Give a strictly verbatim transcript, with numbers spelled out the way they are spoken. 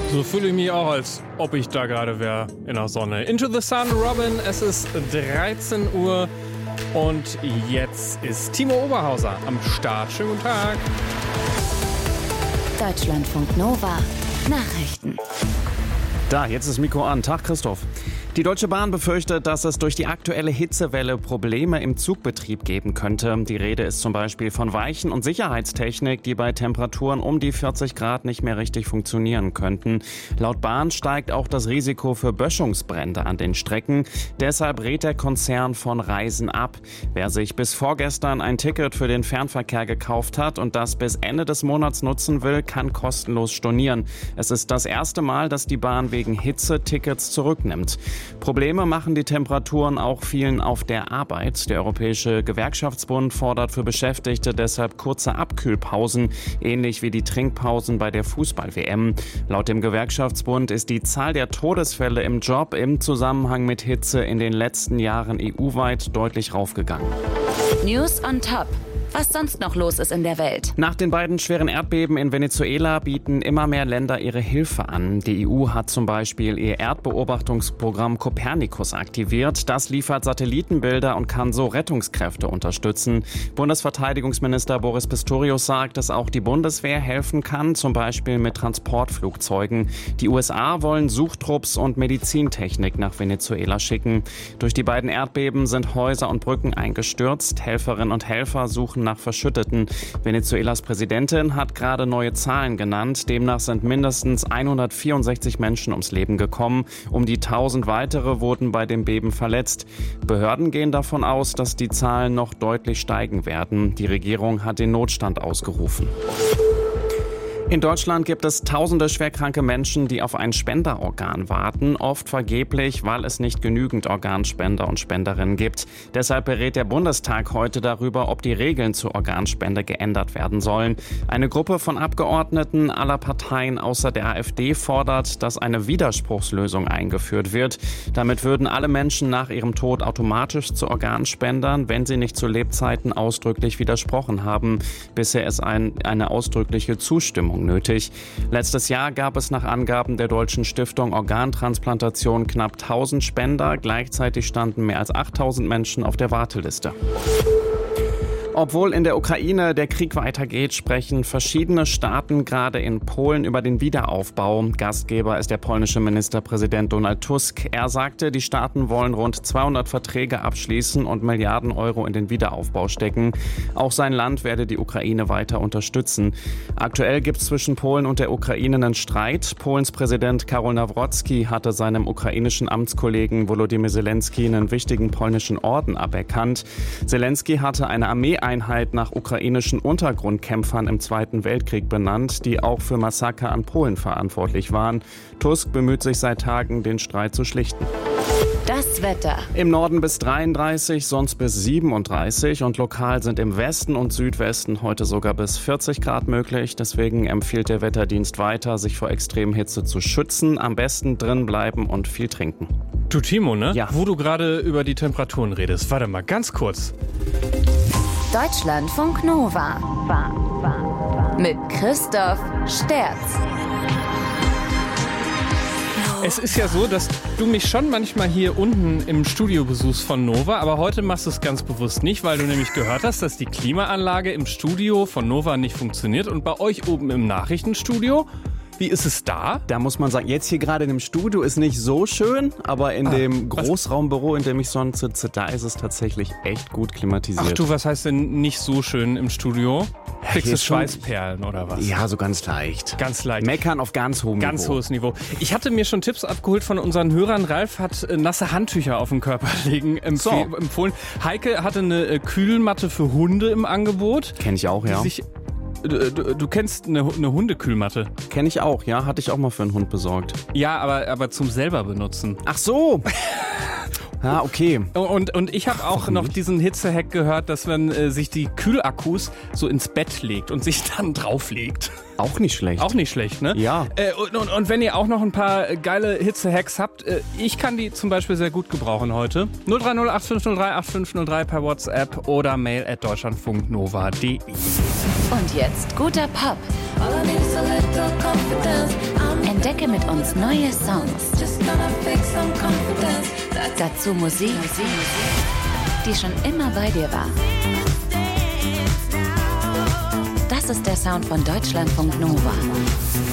So fühle ich mich auch, als ob ich da gerade wäre in der Sonne. Into the Sun, Robin, es ist dreizehn Uhr und jetzt ist Timo Oberhauser am Start. Schönen guten Tag. Deutschlandfunk Nova, Nachrichten. Da, jetzt ist Mikro an. Tag, Christoph. Die Deutsche Bahn befürchtet, dass es durch die aktuelle Hitzewelle Probleme im Zugbetrieb geben könnte. Die Rede ist zum Beispiel von Weichen- und Sicherheitstechnik, die bei Temperaturen um die vierzig Grad nicht mehr richtig funktionieren könnten. Laut Bahn steigt auch das Risiko für Böschungsbrände an den Strecken. Deshalb rät der Konzern von Reisen ab. Wer sich bis vorgestern ein Ticket für den Fernverkehr gekauft hat und das bis Ende des Monats nutzen will, kann kostenlos stornieren. Es ist das erste Mal, dass die Bahn wegen Hitze Tickets zurücknimmt. Probleme machen die Temperaturen auch vielen auf der Arbeit. Der Europäische Gewerkschaftsbund fordert für Beschäftigte deshalb kurze Abkühlpausen, ähnlich wie die Trinkpausen bei der Fußball-W M. Laut dem Gewerkschaftsbund ist die Zahl der Todesfälle im Job im Zusammenhang mit Hitze in den letzten Jahren E U-weit deutlich raufgegangen. News on Top. Was sonst noch los ist in der Welt. Nach den beiden schweren Erdbeben in Venezuela bieten immer mehr Länder ihre Hilfe an. Die E U hat zum Beispiel ihr Erdbeobachtungsprogramm Copernicus aktiviert. Das liefert Satellitenbilder und kann so Rettungskräfte unterstützen. Bundesverteidigungsminister Boris Pistorius sagt, dass auch die Bundeswehr helfen kann, zum Beispiel mit Transportflugzeugen. Die U S A wollen Suchtrupps und Medizintechnik nach Venezuela schicken. Durch die beiden Erdbeben sind Häuser und Brücken eingestürzt. Helferinnen und Helfer suchen nach Verschütteten. Venezuelas Präsidentin hat gerade neue Zahlen genannt. Demnach sind mindestens hundertvierundsechzig Menschen ums Leben gekommen. Um die tausend weitere wurden bei dem Beben verletzt. Behörden gehen davon aus, dass die Zahlen noch deutlich steigen werden. Die Regierung hat den Notstand ausgerufen. In Deutschland gibt es tausende schwerkranke Menschen, die auf ein Spenderorgan warten, oft vergeblich, weil es nicht genügend Organspender und Spenderinnen gibt. Deshalb berät der Bundestag heute darüber, ob die Regeln zur Organspende geändert werden sollen. Eine Gruppe von Abgeordneten aller Parteien außer der AfD fordert, dass eine Widerspruchslösung eingeführt wird. Damit würden alle Menschen nach ihrem Tod automatisch zu Organspendern, wenn sie nicht zu Lebzeiten ausdrücklich widersprochen haben. Bisher ist ein, eine ausdrückliche Zustimmung nötig. Letztes Jahr gab es nach Angaben der Deutschen Stiftung Organtransplantation knapp tausend Spender. Gleichzeitig standen mehr als achttausend Menschen auf der Warteliste. Obwohl in der Ukraine der Krieg weitergeht, sprechen verschiedene Staaten gerade in Polen über den Wiederaufbau. Gastgeber ist der polnische Ministerpräsident Donald Tusk. Er sagte, die Staaten wollen rund zweihundert Verträge abschließen und Milliarden Euro in den Wiederaufbau stecken. Auch sein Land werde die Ukraine weiter unterstützen. Aktuell gibt es zwischen Polen und der Ukraine einen Streit. Polens Präsident Karol Nawrocki hatte seinem ukrainischen Amtskollegen Volodymyr Zelensky einen wichtigen polnischen Orden aberkannt. Zelensky hatte eine Armee Einheit nach ukrainischen Untergrundkämpfern im Zweiten Weltkrieg benannt, die auch für Massaker an Polen verantwortlich waren. Tusk bemüht sich seit Tagen, den Streit zu schlichten. Das Wetter. Im Norden bis dreiunddreißig, sonst bis siebenunddreißig und lokal sind im Westen und Südwesten heute sogar bis vierzig Grad möglich. Deswegen empfiehlt der Wetterdienst weiter, sich vor Extremhitze zu schützen. Am besten drin bleiben und viel trinken. Du Timo, ne? Ja. Wo du gerade über die Temperaturen redest. Warte mal, ganz kurz. Deutschlandfunk Nova. Mit Christoph Sterz. Es ist ja so, dass du mich schon manchmal hier unten im Studio besuchst von Nova, aber heute machst du es ganz bewusst nicht, weil du nämlich gehört hast, dass die Klimaanlage im Studio von Nova nicht funktioniert und bei euch oben im Nachrichtenstudio. Wie ist es da? Da muss man sagen, jetzt hier gerade in dem Studio ist nicht so schön, aber in ah, dem Großraumbüro, in dem ich sonst sitze, da ist es tatsächlich echt gut klimatisiert. Ach du, was heißt denn nicht so schön im Studio? Kriegst du Schweißperlen oder was? Ja, so ganz leicht. Ganz leicht. Meckern auf ganz hohem ganz Niveau. Ganz hohes Niveau. Ich hatte mir schon Tipps abgeholt von unseren Hörern. Ralf hat äh, nasse Handtücher auf dem Körper legen empf- so. empfohlen. Heike hatte eine äh, Kühlmatte für Hunde im Angebot. Kenn ich auch, ja. Die sich Du, du, du kennst eine, eine Hundekühlmatte? Kenn ich auch, ja. Hatte ich auch mal für einen Hund besorgt. Ja, aber, aber zum selber benutzen. Ach so! Ja, okay. Und, und ich habe auch noch diesen Hitzehack gehört, dass man äh, sich die Kühlakkus so ins Bett legt und sich dann drauflegt. Auch nicht schlecht. Auch nicht schlecht, ne? Ja. Äh, und, und, und wenn ihr auch noch ein paar geile Hitze-Hacks habt, äh, ich kann die zum Beispiel sehr gut gebrauchen heute. null drei null acht fünf null drei acht fünf null drei per WhatsApp oder mail at deutschlandfunknova punkt de. Und jetzt guter Pop. Entdecke mit uns neue Songs. Dazu Musik, die schon immer bei dir war. Das ist der Sound von Deutschlandfunk Nova.